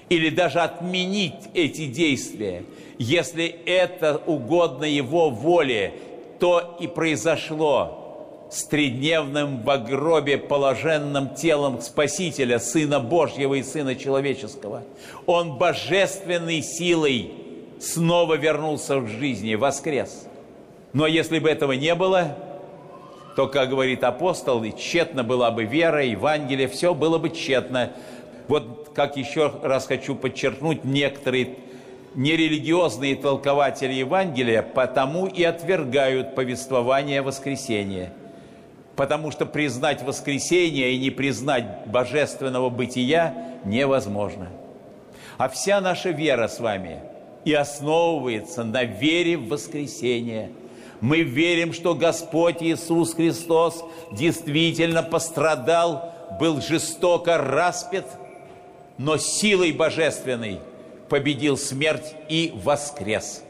или даже отменить эти действия. Если это угодно Его воле, то и произошло с тридневным во гробе положенным телом Спасителя, Сына Божьего и Сына Человеческого. Он божественной силой снова вернулся в жизни, воскрес. Но если бы этого не было, то, как говорит апостол, и тщетна была бы вера, Евангелие, все было бы тщетно. Вот как еще раз хочу подчеркнуть, некоторые нерелигиозные толкователи Евангелия потому и отвергают повествование воскресения. Потому что признать воскресение и не признать божественного бытия невозможно. А вся наша вера с вами и основывается на вере в воскресение. Мы верим, что Господь Иисус Христос действительно пострадал, был жестоко распят, но силой божественной победил смерть и воскрес.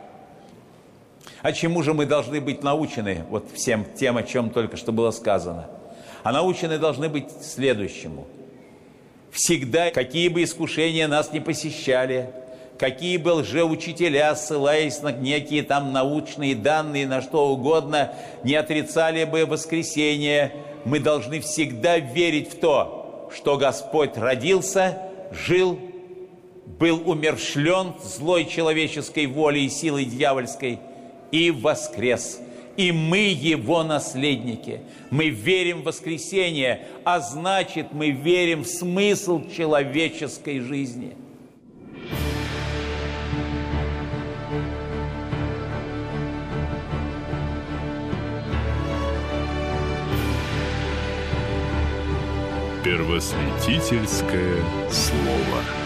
А чему же мы должны быть научены, вот всем тем, о чем только что было сказано? А научены должны быть следующему. Всегда, какие бы искушения нас не посещали, какие бы лжеучителя, ссылаясь на некие там научные данные, на что угодно, не отрицали бы воскресение, мы должны всегда верить в то, что Господь родился, жил, был умерщвлен злой человеческой волей и силой дьявольской и воскрес. И мы Его наследники. Мы верим в воскресение, а значит, мы верим в смысл человеческой жизни. Первосвятительское слово.